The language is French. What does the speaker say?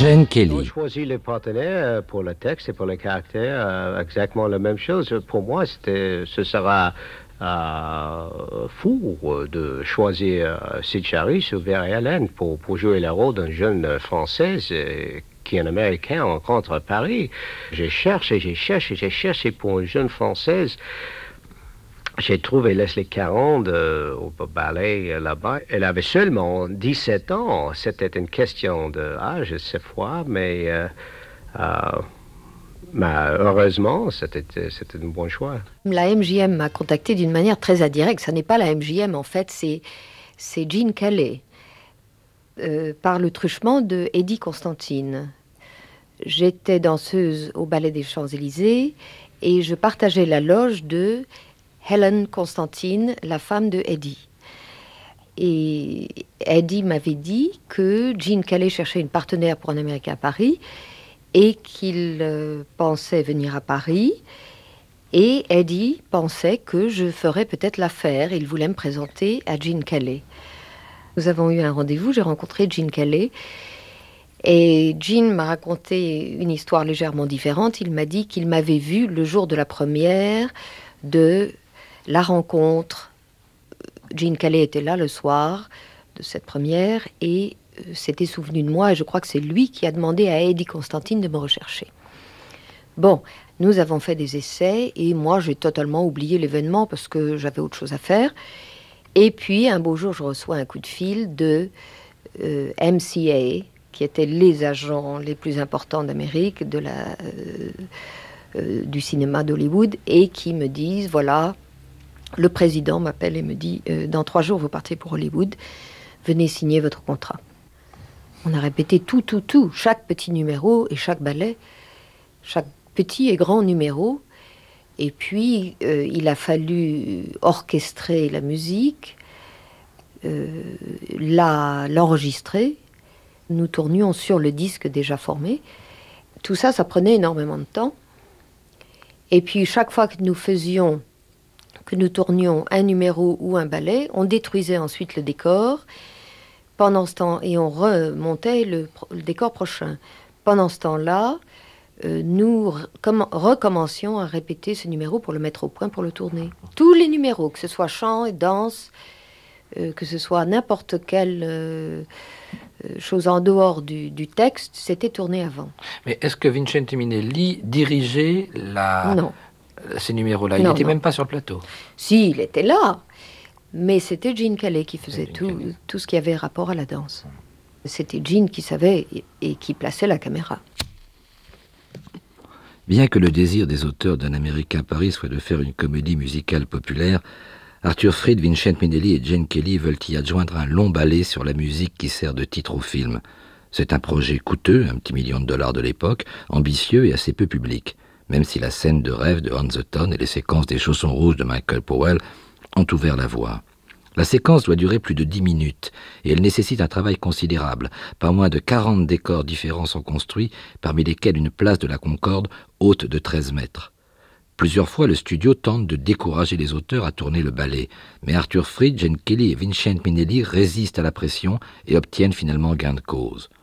Gene Kelly. On choisit les partenaires pour le texte et pour le caractère, exactement la même chose. Pour moi, ce sera fou de choisir Sid Charisse ou Barry Allen pour jouer le rôle d'une jeune Française qui est un Américain rencontre à Paris. J'ai cherché pour une jeune Française. J'ai trouvé Leslie Caron au ballet là-bas. Elle avait seulement 17 ans. C'était une question d'âge cette fois, mais heureusement, c'était un bon choix. La MGM m'a contacté d'une manière très indirecte. Ça n'est pas la MGM, en fait, c'est Gene Kelly, par le truchement de Eddie Constantine. J'étais danseuse au Ballet des Champs-Élysées et je partageais la loge de Helen Constantine, la femme de Eddie. Et Eddie m'avait dit que Gene Kelly cherchait une partenaire pour un Américain à Paris et qu'il pensait venir à Paris. Et Eddie pensait que je ferais peut-être l'affaire. Il voulait me présenter à Gene Kelly. Nous avons eu un rendez-vous, j'ai rencontré Gene Kelly. Et Gene m'a raconté une histoire légèrement différente. Il m'a dit qu'il m'avait vu le jour de la première de la rencontre. Gene Kelly était là le soir de cette première et s'était souvenu de moi. Et je crois que c'est lui qui a demandé à Eddie Constantine de me rechercher. Bon, nous avons fait des essais et moi j'ai totalement oublié l'événement parce que j'avais autre chose à faire. Et puis un beau jour, je reçois un coup de fil de MCA, qui étaient les agents les plus importants d'Amérique, du cinéma d'Hollywood, et qui me disent, voilà, le président m'appelle et me dit, dans 3 jours, vous partez pour Hollywood, venez signer votre contrat. On a répété tout, chaque petit numéro et chaque ballet, chaque petit et grand numéro. Et puis, il a fallu orchestrer la musique, l'enregistrer. Nous tournions sur le disque déjà formé. Tout ça, ça prenait énormément de temps. Et puis, chaque fois que nous tournions un numéro ou un ballet, on détruisait ensuite le décor pendant ce temps et on remontait le décor prochain. Pendant ce temps-là, nous recommencions à répéter ce numéro pour le mettre au point, pour le tourner. Tous les numéros, que ce soit chant et danse, que ce soit n'importe quelle chose en dehors du texte, c'était tourné avant. Mais est-ce que Vincente Minnelli dirigeait ces numéros-là? Il n'était même pas sur le plateau. Si, il était là, mais c'était Gene Kelly qui faisait tout ce qui avait rapport à la danse. C'était Gene qui savait et qui plaçait la caméra. Bien que le désir des auteurs d'un Américain à Paris soit de faire une comédie musicale populaire, Arthur Freed, Vincente Minnelli et Gene Kelly veulent y adjoindre un long ballet sur la musique qui sert de titre au film. C'est un projet coûteux, $1 petit million de l'époque, ambitieux et assez peu public, même si la scène de rêve de On the Town et les séquences des chaussons rouges de Michael Powell ont ouvert la voie. La séquence doit durer plus de 10 minutes et elle nécessite un travail considérable. Pas moins de 40 décors différents sont construits, parmi lesquels une place de la Concorde haute de 13 mètres. Plusieurs fois, le studio tente de décourager les auteurs à tourner le ballet, mais Arthur Freed, Gene Kelly et Vincente Minnelli résistent à la pression et obtiennent finalement gain de cause.